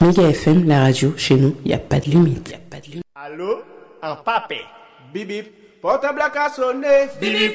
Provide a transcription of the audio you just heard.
Méga FM, la radio, chez nous, y a pas de limite. Allô? En pape. Bip bip. Portable a sonné. Bip bip.